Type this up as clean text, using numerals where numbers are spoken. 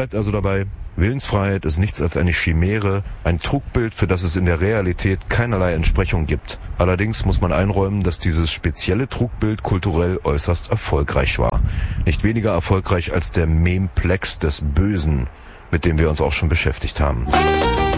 bleibt also dabei, Willensfreiheit ist nichts als eine Chimäre, ein Trugbild, für das es in der Realität keinerlei Entsprechung gibt. Allerdings muss man einräumen, dass dieses spezielle Trugbild kulturell äußerst erfolgreich war. Nicht weniger erfolgreich als der Memeplex des Bösen, mit dem wir uns auch schon beschäftigt haben.